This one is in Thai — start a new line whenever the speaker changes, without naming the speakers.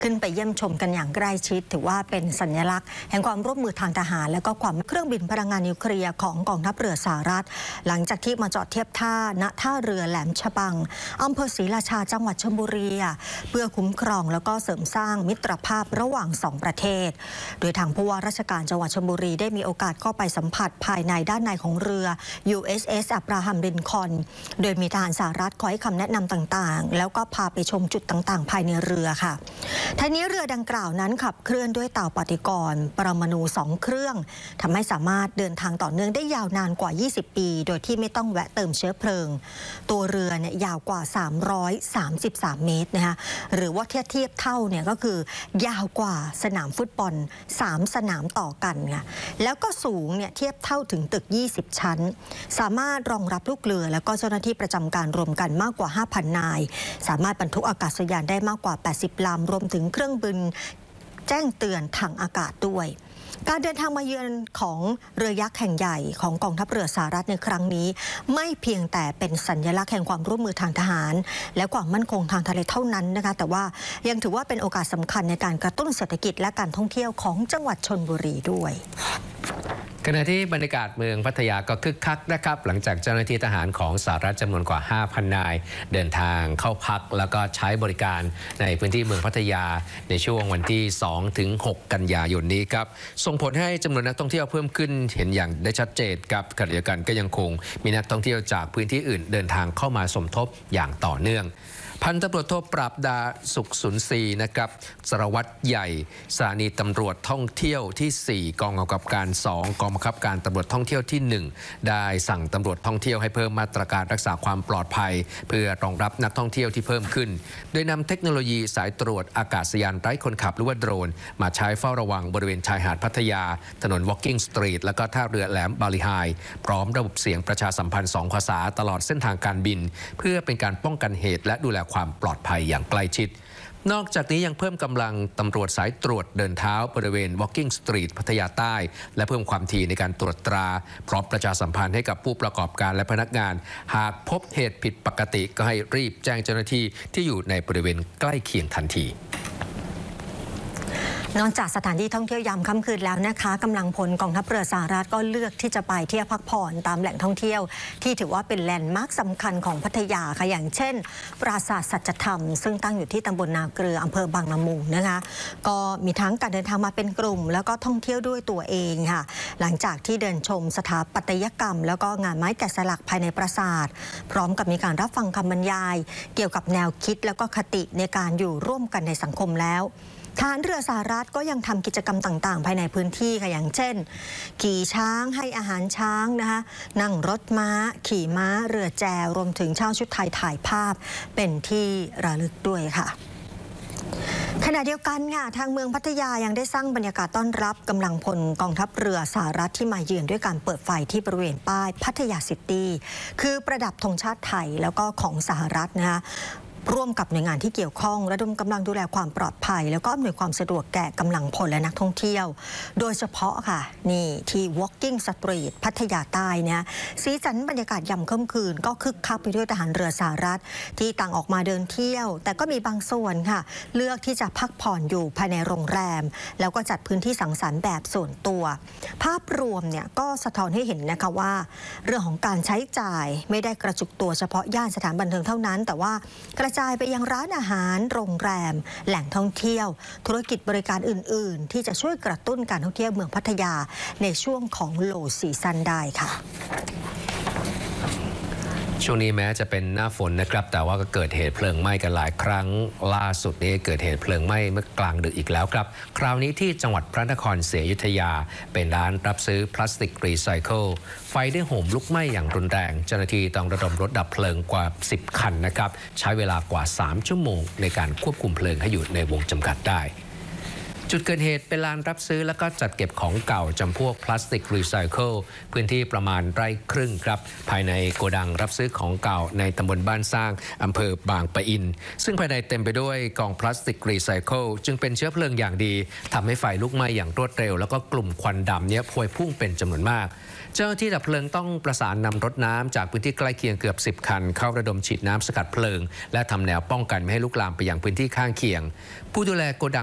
ขึ้นไปเยี่ยมชมกันอย่างใกล้ชิดถือว่าเป็นสัญลักษณ์แห่งความร่วมมือทางทหารและก็ความเครื่องบินพลังงานนิวเคลียร์ของกองทัพเรือสหรัฐหลังจากที่มาจอดเทียบท่าณท่าเรือแหลมฉบังอำเภอศรีราชาจังหวัดชลบุรีเพื่อคุ้มครองแล้วก็เสริมสร้างมิตรภาพระหว่าง2ประเทศโดยทางผู้ว่าราชการจังหวัดชลบุรีได้มีโอกาสเข้าไปสัมผัสภายในด้านในของเรือ USS อับราฮัมลินคอล์นโดยมีทหารสหรัฐคอยให้คำแนะนำต่างๆแล้วก็พาไปชมจุดต่างๆภายในเรือค่ะทั้งนี้เรือดังกล่าวนั้นขับเคลื่อนด้วยเต่าปฏิกรณ์ปรมาณู2เครื่องทำให้สามารถเดินทางต่อเนื่องได้ยาวนานกว่า20ปีโดยที่ไม่ต้องแวะเติมเชื้อเพลิงตัวเรือเนี่ยยาวกว่า333เมตรนะคะหรือว่าเทียบเท่าเนี่ยก็คือยาวกว่าสนามฟุตบอล3สนามต่อกันค่ะแล้วก็สูงเนี่ยเทียบเท่าถึงตึก20ชั้นสามารถรองรับลูกเรือแล้วก็เจ้าหน้าที่ประจำการรวมกันมากกว่า 5,000 นายสามารถบรรทุกอากาศยานได้มากกว่า80ลำรวมถึงเครื่องบินแจ้งเตือนทางอากาศด้วยการเดินทางมาเยือนของเรือยักษ์แห่งใหญ่ของกองทัพเรือสหรัฐในครั้งนี้ไม่เพียงแต่เป็นสัญลักษณ์แห่งความร่วมมือทางทหารและความมั่นคงทางทะเลเท่านั้นนะคะแต่ว่ายังถือว่าเป็นโอกาสสำคัญในการกระตุ้นเศรษฐกิจและการท่องเที่ยวของจังหวัดชลบุรีด้วย
ขณะที่บรรยากาศเมืองพัทยาก็คึกคักนะครับหลังจากเจ้าหน้าที่ทหารของสหรัฐจำนวนกว่า 5,000 นายเดินทางเข้าพักแล้วก็ใช้บริการในพื้นที่เมืองพัทยาในช่วงวันที่2 ถึง 6 กันยายนนี้ครับส่งผลให้จำนวนนักท่องเที่ยวเพิ่มขึ้นเห็นอย่างได้ชัดเจนครับขณะเดียวกันก็ยังคงมีนักท่องเที่ยวจากพื้นที่อื่นเดินทางเข้ามาสมทบอย่างต่อเนื่องพันตำรวจโทปราบดาสุขสุนทรีนะครับสารวัตรใหญ่สถานีตำรวจท่องเที่ยวที่4กองกำกับการ2กองบังคับการตำรวจท่องเที่ยวที่1ได้สั่งตำรวจท่องเที่ยวให้เพิ่มมาตรการรักษาความปลอดภัยเพื่อรองรับนักท่องเที่ยวที่เพิ่มขึ้นโดยนำเทคโนโลยีสายตรวจอากาศยานไร้คนขับหรือว่าโดรนมาใช้เฝ้าระวังบริเวณชายหาดพัทยาถนน Walking Street แล้วก็ท่าเรือแหลมบาลีไฮพร้อมระบบเสียงประชาสัมพันธ์2ภาษาตลอดเส้นทางการบินเพื่อเป็นการป้องกันเหตุและดูแลความปลอดภัยอย่างใกล้ชิดนอกจากนี้ยังเพิ่มกำลังตำรวจสายตรวจเดินเท้าบริเวณ Walking Street พัทยาใต้และเพิ่มความถี่ในการตรวจตราพร้อมประชาสัมพันธ์ให้กับผู้ประกอบการและพนักงานหากพบเหตุผิดปกติก็ให้รีบแจ้งเจ้าหน้าที่ที่อยู่ในบริเวณใกล้เคียงทันที
นอกจากสถานที่ท่องเที่ยวยามค่ำคืนแล้วนะคะกำลังพลกองทัพเรือสหรัฐก็เลือกที่จะไปเที่ยวพักผ่อนตามแหล่งท่องเที่ยวที่ถือว่าเป็นแลนด์มาร์คสำคัญของพัทยาค่ะอย่างเช่นปราสาทสัจธรรมซึ่งตั้งอยู่ที่ตำบลนาเกลืออำเภอบางละมุงนะคะก็มีทั้งการเดินทางมาเป็นกลุ่มแล้วก็ท่องเที่ยวด้วยตัวเองค่ะหลังจากที่เดินชมสถาปัตยกรรมแล้วก็งานไม้แกะสลักภายในปราสาทพร้อมกับมีการรับฟังคำบรรยายเกี่ยวกับแนวคิดแล้วก็คติในการอยู่ร่วมกันในสังคมแล้วทหารเรือสหรัฐก็ยังทำกิจกรรมต่างๆภายในพื้นที่ค่ะอย่างเช่นขี่ช้างให้อาหารช้างนะคะนั่งรถม้าขี่ม้าเรือแจวรวมถึงเช่าชุดไทยถ่ายภาพเป็นที่ระลึกด้วยค่ะขณะเดียวกันค่ะทางเมืองพัทยายังได้สร้างบรรยากาศต้อนรับกำลังพลกองทัพเรือสหรัฐที่มาเยือนด้วยการเปิดไฟที่บริเวณป้ายพัทยาซิตี้คือประดับธงชาติไทยแล้วก็ของสหรัฐนะคะร่วมกับหน่วยงานที่เกี่ยวข้องระดมกำลังดูแลความปลอดภัยแล้วก็อำนวยความสะดวกแก่กำลังพลและนักท่องเที่ยวโดยเฉพาะค่ะนี่ที่ Walking Street พัทยาใต้เนี่ยสีสันบรรยากาศยามค่ำคืนก็คึกคักไปด้วยทหารเรือสหรัฐที่ต่างออกมาเดินเที่ยวแต่ก็มีบางส่วนค่ะเลือกที่จะพักผ่อนอยู่ภายในโรงแรมแล้วก็จัดพื้นที่สังสรรค์แบบส่วนตัวภาพรวมเนี่ยก็สะท้อนให้เห็นนะคะว่าเรื่องของการใช้จ่ายไม่ได้กระจุกตัวเฉพาะย่านสถานบันเทิงเท่านั้นแต่ว่ากระจายไปยังร้านอาหารโรงแรมแหล่งท่องเที่ยวธุรกิจบริการอื่นๆที่จะช่วยกระตุ้นการท่องเที่ยวเมืองพัทยาในช่วงของโลซีซั่นได้ค่ะ
ช่วงนี้แม้จะเป็นหน้าฝนนะครับแต่ว่าก็เกิดเหตุเพลิงไหม้กันหลายครั้งล่าสุดนี้เกิดเหตุเพลิงไหม้เมื่อกลางดึกอีกแล้วครับคราวนี้ที่จังหวัดพระนครศรีอยุธยาเป็นร้านรับซื้อพลาสติกรีไซเคิลไฟได้โหมลุกไหม้อย่างรุนแรงเจ้าหน้าที่ต้องระดมรถดับเพลิงกว่า10คันนะครับใช้เวลากว่า3ชั่วโมงในการควบคุมเพลิงให้อยู่ในวงจำกัดได้จุดเกิดเหตุเป็นลานรับซื้อและก็จัดเก็บของเก่าจำพวกพลาสติกรีไซเคิลพื้นที่ประมาณไร่ครึ่งครับภายในโกดังรับซื้อของเก่าในตำบลบ้านสร้างอำเภอบางปะอินซึ่งภายในเต็มไปด้วยกองพลาสติกรีไซเคิลจึงเป็นเชื้อเพลิงอย่างดีทำให้ไฟลุกไหม้อย่างรวดเร็วแล้วก็กลุ่มควันดำพวยพุ่งเป็นจำนวนมากเจ้าหน้าที่ดับเพลิงต้องประสานนำรถน้ำจากพื้นที่ใกล้เคียงเกือบ10 คันเข้าระดมฉีดน้ำสกัดเพลิงและทำแนวป้องกันไม่ให้ลุกลามไปยังพื้นที่ข้างเคียงผู้ดูแลโกดัง